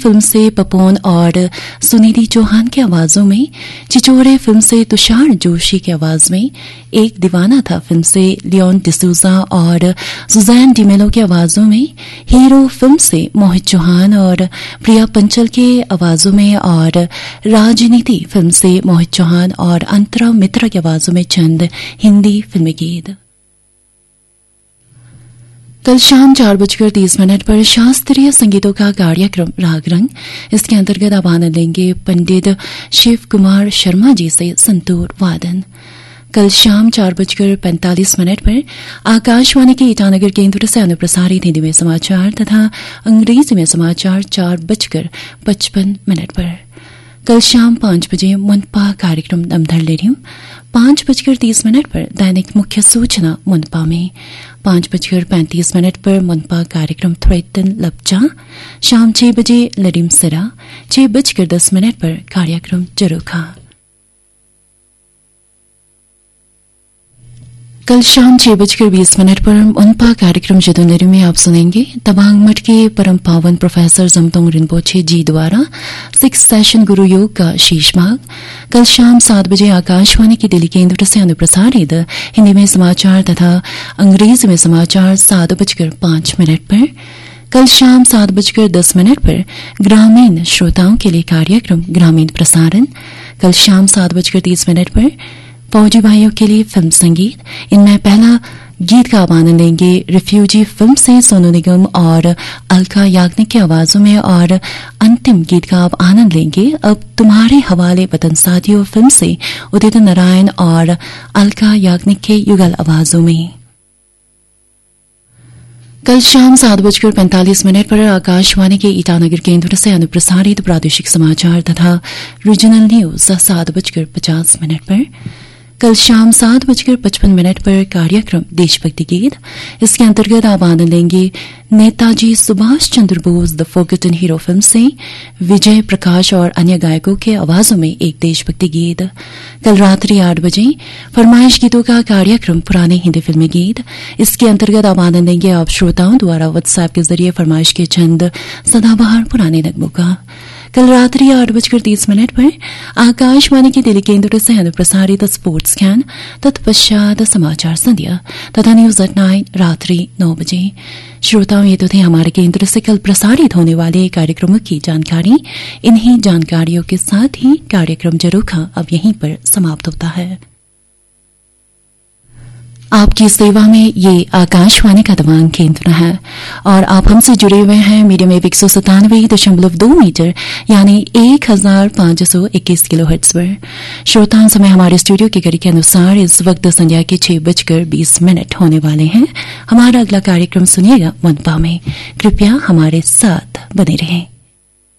Film से पपोन और सुनिधि चौहान की आवाजों में, चिचोरे फिल्म से तुषार जोशी की आवाज में, एक दीवाना था फिल्म से लियोन डिसूजा और सुजैन डिमेलो की आवाजों में, हीरो फिल्म से मोहित चौहान और प्रिया पंचल की आवाजों में और राजनीति फिल्म से मोहित चौहान और अंतरा मित्रा की आवाजों में चंद हिंदी फिल्मी गीत। कल शाम 4:30 पर शास्त्रीय संगीतों का कार्यक्रम राग रंग, इसके अंतर्गत आप आनंद लेंगे पंडित शिव कुमार शर्मा जी से संतूर वादन। कल शाम 4:45 पर आकाशवाणी के ईटानगर केंद्र से अनुप्रसारित हिंदी में समाचार तथा अंग्रेजी में समाचार 4:55 पर। कल शाम 5 बजे मुनपा कार्यक्रम दमधर ले रही हूं। 5:30 पर दैनिक मुख्य सूचना मुनपा में, 5:35 पर मुनपा कार्यक्रम थ्रेटन लपचा। शाम 6 बजे लडिम सिरा, 6:10 पर कार्यक्रम जरूखा। कल शाम 6:20 पर मुनपा कार्यक्रम जदोनरी में आप सुनेंगे तवांग मठ के परम पावन प्रोफेसर जमतोंग रिनपोचे जी द्वारा 6 सेशन गुरु योग का शीश भाग। कल शाम 7 बजे आकाशवाणी की दिल्ली केंद्र से अनुप्रसारित हिंदी में समाचार तथा अंग्रेजी में समाचार 7:05 पर। कल शाम 7:10 पर ग्रामीण श्रोताओं के लिए कार्यक्रम ग्रामीण प्रसारण। कल शाम 7:30 पर फौजी भाइयों के लिए फिल्म संगीत, इनमें पहला गीत का आप आनंद लेंगे रिफ्यूजी फिल्म से सोनू निगम और अलका याग्निक की आवाजों में और अंतिम गीत का आप आनंद लेंगे अब तुम्हारे हवाले वतन साथियों फिल्म से उदित नारायण और अलका याग्निक के युगल आवाजों में। कल शाम 7:45 पर आकाशवाणी के ईटानगर केंद्र से अनुप्रसारित प्रादेशिक समाचार तथा रीजनल न्यूज 7:50 पर। कल शाम 7:55 पर कार्यक्रम देशभक्ति गीत, इसके अंतर्गत आप आनंद लेंगे Netaji Subhash Chandra Bose the forgotten hero film से विजय प्रकाश और अन्य गायकों के आवाजों में एक देशभक्ति गीत। कल रात्रि 8 बजे फरमाइश गीतों का कार्यक्रम पुराने हिंदी फिल्मी गीत, इसके अंतर्गत आप आनंद लेंगे आप श्रोताओं द्वारा व्हाट्सएप के जरिए फरमाइश के चंद सदाबहार पुराने नगमों का। कल रात्रि 8:30 पर आकाशवाणी के दिल्ली केंद्र से अनुप्रसारित स्पोर्ट्स ज्ञान, तत्पश्चात समाचार संध्या तथा न्यूज एट 9 रात्रि 9 बजे। श्रोताओं, ये तो थे हमारे केंद्र से कल प्रसारित होने वाले कार्यक्रमों की जानकारी। इन्हीं जानकारियों के साथ ही कार्यक्रम जरूखा अब यहीं पर समाप्त होता है। आपकी सेवा में ये आकाशवाणी का तवांग केंद्र है और आप हमसे जुड़े हुए हैं मीडियम वेव 197.2 मीटर यानी 1521 किलोहर्ट्ज पर। श्रोताओं, समय हमारे स्टूडियो की घड़ी के अनुसार इस वक्त संध्या के 6:20 होने वाले हैं। हमारा अगला कार्यक्रम सुनिएगा मुनपा में। कृपया हमारे साथ बने रहें।